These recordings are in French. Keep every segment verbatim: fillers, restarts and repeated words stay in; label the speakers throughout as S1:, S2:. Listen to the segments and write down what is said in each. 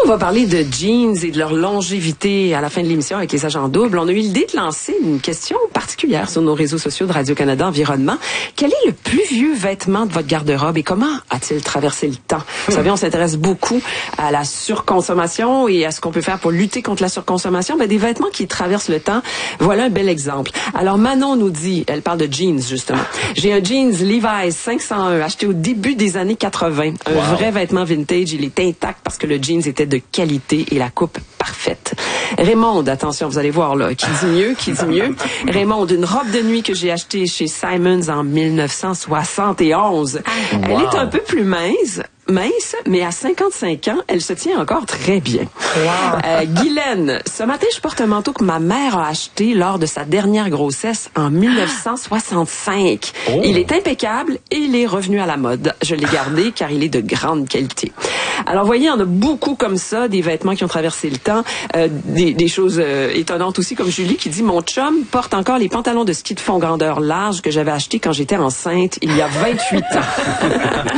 S1: va parler de jeans et de leur longévité à la fin de l'émission avec les agents doubles. On a eu l'idée de lancer une question particulière sur nos réseaux sociaux de Radio-Canada Environnement. Quel est le plus vieux vêtement de votre garde-robe et comment a-t-il traversé le temps? Vous savez, on s'intéresse beaucoup à la surconsommation et à ce qu'on peut faire pour lutter contre la surconsommation. Ben, des vêtements qui traversent le temps, voilà un bel exemple. Alors Manon nous dit, elle parle de jeans justement. J'ai un jeans Levi's cinq cent un acheté au début des années quatre-vingt. Un wow. vrai vêtement vintage. Il est intact parce que le jeans était de qualité et la coupe parfaite. Raymond, attention, vous allez voir là, qui dit mieux, qui dit mieux. Raymond, une robe de nuit que j'ai achetée chez Simons en mille neuf cent soixante et onze. Wow. Elle est un peu plus mince. mince, mais à cinquante-cinq ans, elle se tient encore très bien. Wow. Euh, Guylaine, ce matin, je porte un manteau que ma mère a acheté lors de sa dernière grossesse en mille neuf cent soixante-cinq. Oh. Il est impeccable et il est revenu à la mode. Je l'ai gardé car il est de grande qualité. Alors, voyez, on a beaucoup comme ça, des vêtements qui ont traversé le temps, euh, des, des choses euh, étonnantes aussi, comme Julie qui dit, mon chum porte encore les pantalons de ski de fond grandeur large que j'avais achetés quand j'étais enceinte il y a vingt-huit ans.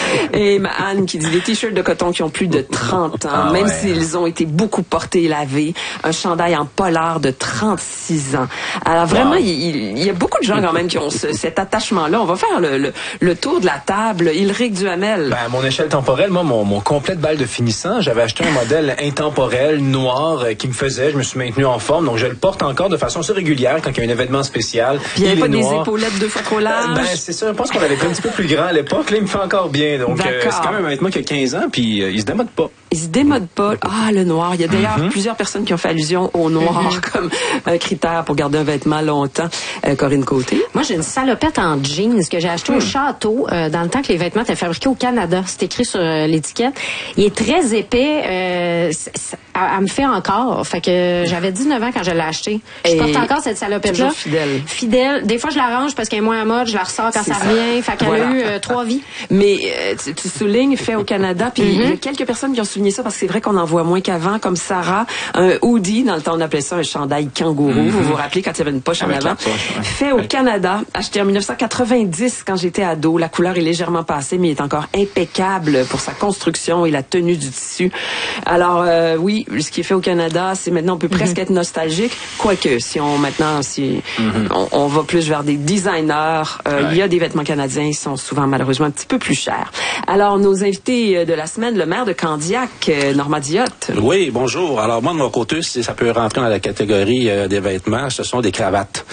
S1: Et ma Anne qui dit des t-shirts de coton qui ont plus de trente ans, ah, même ouais. s'ils ont été beaucoup portés et lavés. Un chandail en polar de trente-six ans. Alors vraiment, wow. il, il y a beaucoup de gens quand même qui ont ce, cet attachement-là. On va faire le, le, le tour de la table. Ilric Duhamel.
S2: Ben, à mon échelle temporelle, moi, mon, mon complet de balle de finissant, j'avais acheté un modèle intemporel, noir, euh, qui me faisait. Je me suis maintenu en forme, donc je le porte encore de façon assez régulière quand il y a un événement spécial.
S1: Puis il n'y avait pas noir. Des épaulettes deux fois trop larges.
S2: Ben, c'est ça. Je pense qu'on avait été un petit peu plus grand à l'époque. Là, il me fait encore bien. Donc, euh, c'est quand même un vêtement qui a quinze ans, puis euh, il se démode pas.
S1: Il se démode pas. Ah, le noir. Il y a d'ailleurs mm-hmm. plusieurs personnes qui ont fait allusion au noir mm-hmm. comme un critère pour garder un vêtement longtemps. Euh, Corinne Côté.
S3: Moi, j'ai une salopette en jeans que j'ai achetée mm. au château euh, dans le temps que les vêtements étaient fabriqués au Canada. C'est écrit sur euh, l'étiquette. Il est très épais. Euh, elle me fait encore. Fait que j'avais dix-neuf ans quand je l'ai acheté. Je Et porte encore cette salopette-là.
S1: Fidèle.
S3: Fidèle. Des fois, je la range parce qu'elle est moins à mode. Je la ressors quand ça, ça revient. Fait qu'elle voilà. a eu euh, trois vies.
S1: Mais euh, tu, tu soulignes, fait au Canada. Puis il mm-hmm. y a quelques personnes qui ont souligné ça parce que c'est vrai qu'on en voit moins qu'avant, comme Sarah. Un hoodie, dans le temps, on appelait ça un chandail kangourou. Mm-hmm. Vous vous rappelez quand il y avait une poche Avec en avant. Poche, ouais. Fait au Canada, acheté en mille neuf cent quatre-vingt-dix quand j'étais ado. La couleur est légèrement passée, mais il est encore impeccable pour sa construction et la tenue du tissu. Alors, euh, oui, ce qui est fait au Canada, c'est maintenant, on peut presque mm-hmm. être nostalgique. Quoique, si on, maintenant, si mm-hmm. on, on va plus vers des designers, euh, ouais. il y a des vêtements canadiens, ils sont souvent, malheureusement, un petit peu plus chers. Alors, nos invités de la semaine, le maire de Candiac, Normand Diotte.
S4: Oui, bonjour. Alors, moi, de mon côté, ça peut rentrer dans la catégorie euh, des vêtements. Ce sont des cravates.